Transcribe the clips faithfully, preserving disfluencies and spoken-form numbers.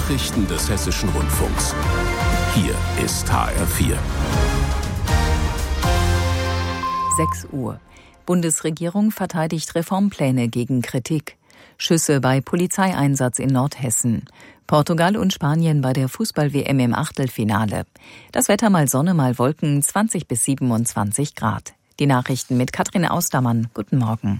Nachrichten des Hessischen Rundfunks. Hier ist H R vier. sechs Uhr. Bundesregierung verteidigt Reformpläne gegen Kritik. Schüsse bei Polizeieinsatz in Nordhessen. Portugal und Spanien bei der Fußball-W M im Achtelfinale. Das Wetter mal Sonne, mal Wolken, zwanzig bis siebenundzwanzig Grad. Die Nachrichten mit Katrin Austermann. Guten Morgen.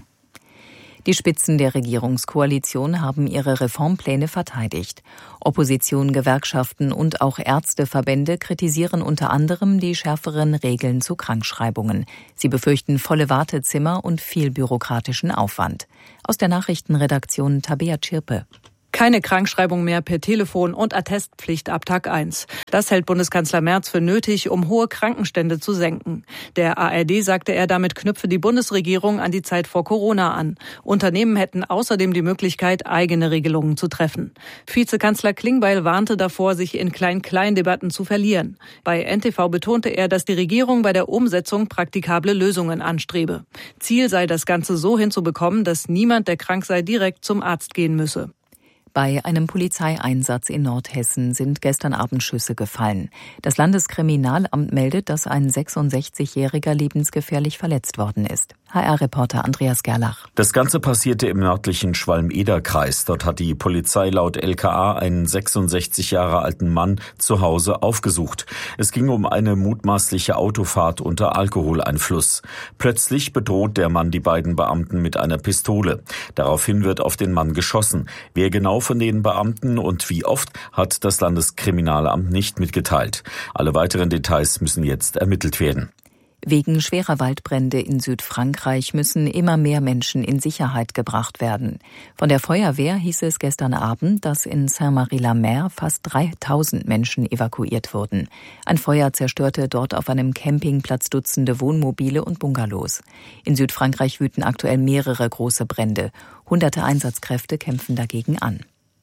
Die Spitzen der Regierungskoalition haben ihre Reformpläne verteidigt. Opposition, Gewerkschaften und auch Ärzteverbände kritisieren unter anderem die schärferen Regeln zu Krankschreibungen. Sie befürchten volle Wartezimmer und viel bürokratischen Aufwand. Aus der Nachrichtenredaktion Tabea Tschirpe. Keine Krankschreibung mehr per Telefon und Attestpflicht ab Tag eins. Das hält Bundeskanzler Merz für nötig, um hohe Krankenstände zu senken. Der A R D sagte er, damit knüpfe die Bundesregierung an die Zeit vor Corona an. Unternehmen hätten außerdem die Möglichkeit, eigene Regelungen zu treffen. Vizekanzler Klingbeil warnte davor, sich in Klein-Klein-Debatten zu verlieren. Bei N T V betonte er, dass die Regierung bei der Umsetzung praktikable Lösungen anstrebe. Ziel sei, das Ganze so hinzubekommen, dass niemand, der krank sei, direkt zum Arzt gehen müsse. Bei einem Polizeieinsatz in Nordhessen sind gestern Abend Schüsse gefallen. Das Landeskriminalamt meldet, dass ein sechsundsechzigjähriger lebensgefährlich verletzt worden ist. H R-Reporter Andreas Gerlach. Das Ganze passierte im nördlichen Schwalm-Eder-Kreis. Dort hat die Polizei laut L K A einen sechsundsechzig Jahre alten Mann zu Hause aufgesucht. Es ging um eine mutmaßliche Autofahrt unter Alkoholeinfluss. Plötzlich bedroht der Mann die beiden Beamten mit einer Pistole. Daraufhin wird auf den Mann geschossen. Wer genau von den Beamten und wie oft, hat das Landeskriminalamt nicht mitgeteilt. Alle weiteren Details müssen jetzt ermittelt werden. Wegen schwerer Waldbrände in Südfrankreich müssen immer mehr Menschen in Sicherheit gebracht werden. Von der Feuerwehr hieß es gestern Abend, dass in Saint-Marie-la-Mer fast dreitausend Menschen evakuiert wurden. Ein Feuer zerstörte dort auf einem Campingplatz Dutzende Wohnmobile und Bungalows. In Südfrankreich wüten aktuell mehrere große Brände. Hunderte Einsatzkräfte kämpfen dagegen an.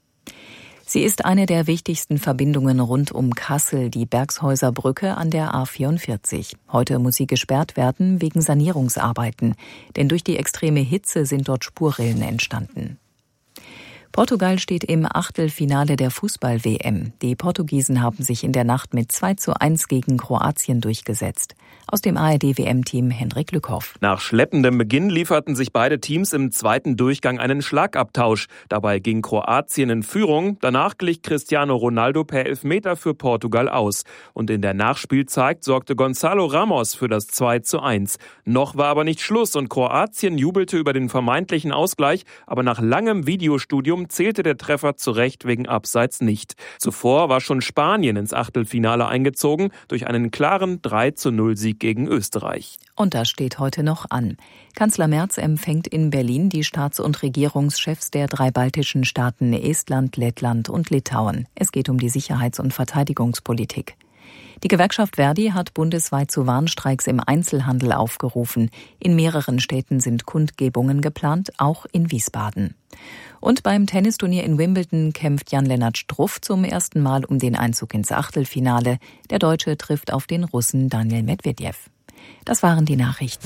Sie ist eine der wichtigsten Verbindungen rund um Kassel, die Bergshäuser Brücke an der A vierundvierzig. Heute muss sie gesperrt werden wegen Sanierungsarbeiten, denn durch die extreme Hitze sind dort Spurrillen entstanden. Portugal steht im Achtelfinale der Fußball-W M. Die Portugiesen haben sich in der Nacht mit zwei zu eins gegen Kroatien durchgesetzt. Aus dem A R D-W M-Team Hendrik Lückhoff. Nach schleppendem Beginn lieferten sich beide Teams im zweiten Durchgang einen Schlagabtausch. Dabei ging Kroatien in Führung. Danach glich Cristiano Ronaldo per Elfmeter für Portugal aus. Und in der Nachspielzeit sorgte Gonzalo Ramos für das zwei zu eins. Noch war aber nicht Schluss und Kroatien jubelte über den vermeintlichen Ausgleich. Aber nach langem Videostudium zählte der Treffer zu Recht wegen Abseits nicht. Zuvor war schon Spanien ins Achtelfinale eingezogen durch einen klaren drei zu null Sieg gegen Österreich. Und das steht heute noch an. Kanzler Merz empfängt in Berlin die Staats- und Regierungschefs der drei baltischen Staaten Estland, Lettland und Litauen. Es geht um die Sicherheits- und Verteidigungspolitik. Die Gewerkschaft Verdi hat bundesweit zu Warnstreiks im Einzelhandel aufgerufen. In mehreren Städten sind Kundgebungen geplant, auch in Wiesbaden. Und beim Tennisturnier in Wimbledon kämpft Jan-Lennart Struff zum ersten Mal um den Einzug ins Achtelfinale. Der Deutsche trifft auf den Russen Daniil Medvedev. Das waren die Nachrichten.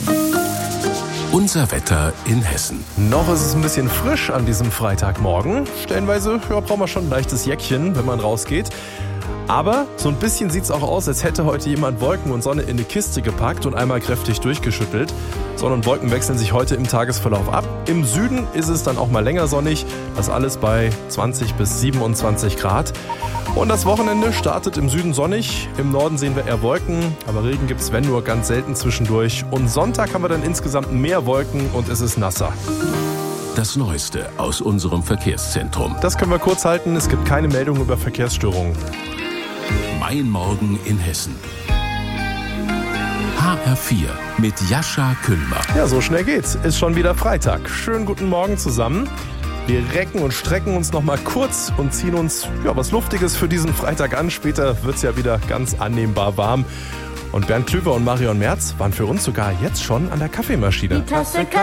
Unser Wetter in Hessen. Noch ist es ein bisschen frisch an diesem Freitagmorgen. Stellenweise ja, braucht man schon ein leichtes Jäckchen, wenn man rausgeht. Aber so ein bisschen sieht es auch aus, als hätte heute jemand Wolken und Sonne in eine Kiste gepackt und einmal kräftig durchgeschüttelt. Sonne und Wolken wechseln sich heute im Tagesverlauf ab. Im Süden ist es dann auch mal länger sonnig. Das alles bei zwanzig bis siebenundzwanzig Grad. Und das Wochenende startet im Süden sonnig. Im Norden sehen wir eher Wolken, aber Regen gibt es, wenn nur, ganz selten zwischendurch. Und Sonntag haben wir dann insgesamt mehr Wolken und es ist nasser. Das Neueste aus unserem Verkehrszentrum. Das können wir kurz halten. Es gibt keine Meldung über Verkehrsstörungen. Mein Morgen in Hessen. H R vier mit Jascha Kühlmer. Ja, so schnell geht's. Ist schon wieder Freitag. Schönen guten Morgen zusammen. Wir recken und strecken uns noch mal kurz und ziehen uns ja, was Luftiges für diesen Freitag an. Später wird's ja wieder ganz annehmbar warm. Und Bernd Klüver und Marion Merz waren für uns sogar jetzt schon an der Kaffeemaschine. Die Tasse Kaffee